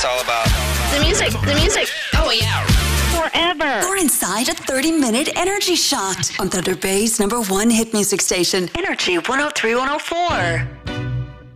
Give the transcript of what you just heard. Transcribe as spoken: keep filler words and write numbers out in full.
all about. The music, the music. Oh, yeah. Forever. You're inside a thirty-minute energy shot on Thunder Bay's number one hit music station, Energy one oh three point one oh four.